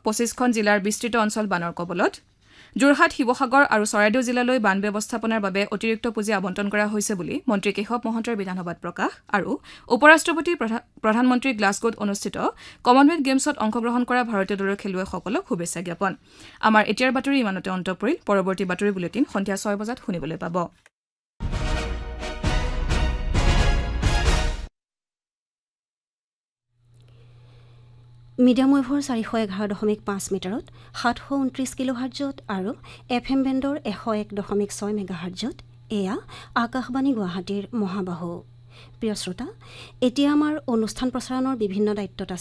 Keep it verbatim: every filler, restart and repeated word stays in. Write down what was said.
পঁচিছখন জিলাৰ বিস্তৃত অঞ্চল বানৰ কবলত যোৰহাট শিৱসাগৰ আৰু চৰাইদেউ জিলালৈ বান ব্যৱস্থাপনাৰ বাবে অতিৰিক্ত পুঁজি আবণ্টন কৰা হৈছে বুলি মন্ত্ৰী কেশৱ মহন্তৰ বিধানসভাত প্ৰকাশ আৰু উপ ৰাষ্ট্ৰপতি প্ৰধানমন্ত্ৰী গ্লাছগোত অনুষ্ঠিত কমনৱেলথ গেমছত অংশগ্ৰহণ কৰা ভাৰতীয় দলৰ খেলুৱৈসকলক শুভেচ্ছা জ্ঞাপন আমাৰ এতিয়াৰ বাতৰি ইমানতে অন্ত পৰিল পৰৱৰ্তী বাতৰি বুলেটিন সন্ধিয়া ছয় বজাত শুনিবলৈ পাব মিডিয়াম ৱেভৰ চাৰিশ এঘাৰ দশমিক পাঁচ মিটাৰত সাতশ ঊনত্ৰিছ কিলো হাৰ্জত আৰু এফ এম বেণ্ডৰ এশ এক দশমিক ছয় মেগা হাৰ্জত এয়া আকাশবাণী গুৱাহাটীৰ মহাবাহু প্ৰিয় শ্ৰোতা এতিয়া আমাৰ অনুষ্ঠান প্ৰচাৰণৰ বিভিন্ন দায়িত্বত আছে